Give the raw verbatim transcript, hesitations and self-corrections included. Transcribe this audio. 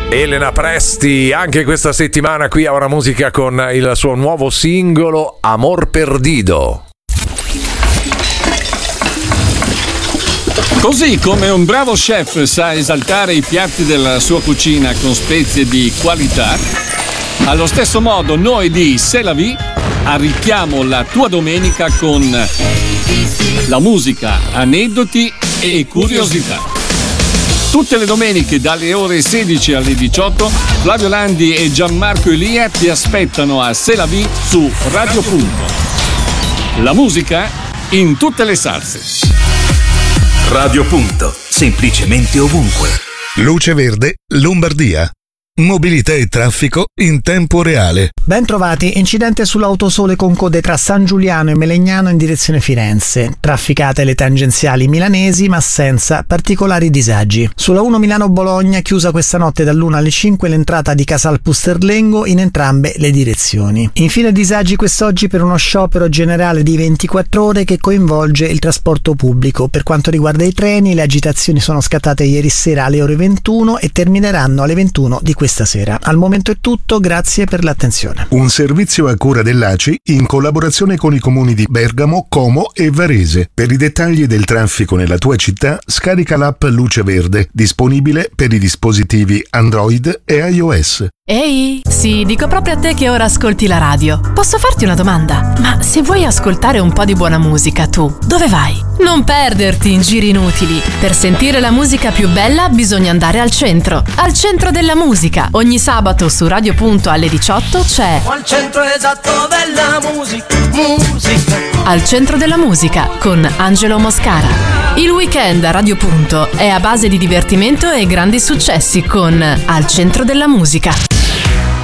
Elena Presti anche questa settimana qui a Ora Musica con il suo nuovo singolo Amor Perdido. Così come un bravo chef sa esaltare i piatti della sua cucina con spezie di qualità, allo stesso modo noi di C'est la vie arricchiamo la tua domenica con la musica, aneddoti e curiosità. Tutte le domeniche dalle ore sedici alle diciotto Flavio Landi e Gianmarco Elia ti aspettano a C'est la vie su Radio Punto. La musica in tutte le salse. Radio Punto, semplicemente ovunque. Luce Verde, Lombardia. Mobilità e traffico in tempo reale. Ben trovati, incidente sull'autosole con code tra San Giuliano e Melegnano in direzione Firenze. Trafficate le tangenziali milanesi ma senza particolari disagi. Sulla uno Milano-Bologna chiusa questa notte dall'una alle cinque l'entrata di Casal Pusterlengo in entrambe le direzioni. Infine disagi quest'oggi per uno sciopero generale di ventiquattro ore che coinvolge il trasporto pubblico. Per quanto riguarda i treni, le agitazioni sono scattate ieri sera alle ore ventuno e termineranno alle ventuno di questa sera. Al momento è tutto, grazie per l'attenzione. Un servizio a cura dell'A C I in collaborazione con i comuni di Bergamo, Como e Varese. Per i dettagli del traffico nella tua città, scarica l'app Luce Verde, disponibile per i dispositivi Android e iOS. Ehi, sì, dico proprio a te che ora ascolti la radio. Posso farti una domanda? Ma se vuoi ascoltare un po' di buona musica, tu dove vai? Non perderti in giri inutili. Per sentire la musica più bella bisogna andare al centro. Al centro della musica. Ogni sabato su Radio Punto alle diciotto c'è Al centro esatto della musica, musica. Al centro della musica con Angelo Moscara. Il weekend a Radio Punto è a base di divertimento e grandi successi con Al centro della musica.